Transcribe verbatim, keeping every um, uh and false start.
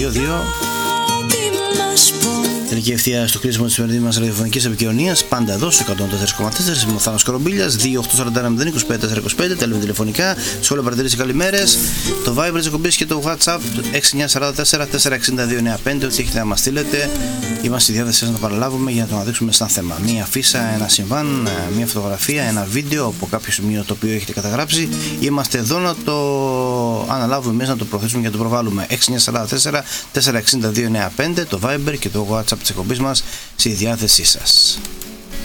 δύο δύο. Τελική ευθεία στο κλείσιμο της σημερινής μας ραδιοφωνικής επικοινωνίας. Πάντα εδώ στο εκατόν τέσσερα κόμμα τέσσερα. Είμαι ο Θάνος Κορομπίλιας. δύο οκτώ τέσσερα ένα μηδέν είκοσι πέντε τετρακόσια είκοσι πέντε. Τέλος τηλεφωνικά. Σχόλια, παρατηρήσεις, καλημέρες. Το Viber της εκπομπής και το WhatsApp έξι εννιά τέσσερα τέσσερα τέσσερα έξι δύο εννιά πέντε. Ό,τι έχετε να μας στείλετε, είμαστε στη διάθεσή σας να το παραλάβουμε για να το αναδείξουμε σαν θέμα. Μία αφίσα, ένα συμβάν, μία φωτογραφία, ένα βίντεο από κάποιο σημείο το οποίο έχετε καταγράψει. Είμαστε εδώ να το αναλάβουμε εμείς, να το προθέσουμε και να το προβάλλουμε. έξι εννιά τέσσερα τέσσερα τέσσερα έξι δύο εννιά πέντε το Viber και το WhatsApp της εκπομπής μας στη διάθεσή σας.